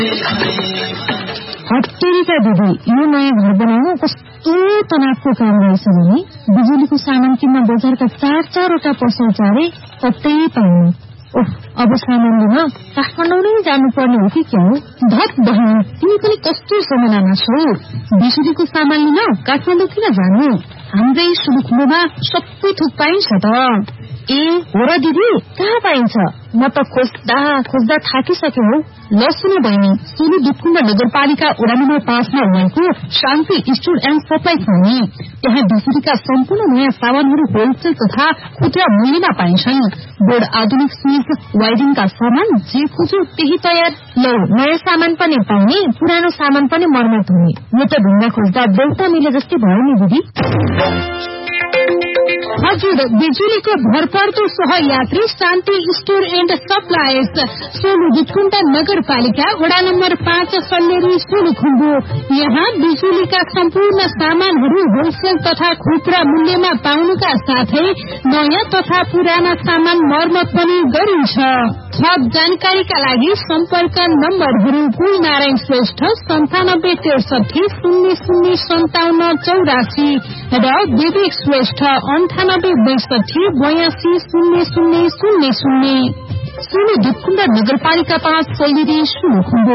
हट्टेरीका दिदी, यो नयाँ घर बनाउनु कस्तो तनावको काम रहेछ भने बिजुलीको सामान किन्न बजारका 4-4वटा पसल चारे कतै पाउनु। अब सामान लिन काठमाडौँ नै जानुपर्ने हो कि क्या हो? धत बहिनी, तिमी पनि कस्तो समयमा छौ? बिजुलीको सामान लिन काठमाडौँ किन जानु? हाम्रै सुलुखुम्बुमा सबै थोक पाइन्छ त। ए हो र दिदी, कहाँ पाइन्छ? म त खोज्दा थाकिसके हौ। ल सुन बहिनी, सोलु दुखुम्बा नगरपालिका वडा नम्बर 5 मा रहेको शान्ति स्टोर एन्ड सप्लाई छ नि। त्यहाँ बिजुलीका सम्पूर्ण नयाँ सामानहरू होलसेल तथा खुद्रा मूल्यमा पाइन्छन्। बोर्ड, आधुनिक स्विच, वायरिङका सामान जे खोज्यो त्यही तयार। ल, नयाँ सामान पनि पाउने, पुरानो सामान पनि मर्मत हुने। यो त ढुङ्गा खोज्दा देउता मिले जस्तै भयो नि दिदी। हजुर, बिजुलीको भरपर्दो सहयात्री शान्ति स्टोर एन्ड सप्लायर्स, सोलु दुखुम्बा नगरपालिका वडा नम्बर 5 सल्लेरी सोलुखुम्बु। यहाँ बिजुलीका सम्पूर्ण सामानहरू होलसेल तथा खुद्रा मूल्यमा पाउनुका साथै नयाँ तथा पुराना सामान मर्मत पनि गरिन्छ। थप जानकारीका लागि सम्पर्क नम्बरहरू कुलनारायण श्रेष्ठ 9763 005784 र विवेक श्रेष्ठ 9862 820000। सोलु दुखुम्बा नगरपालिका 5 सल्लेरी सोलुखुम्बु।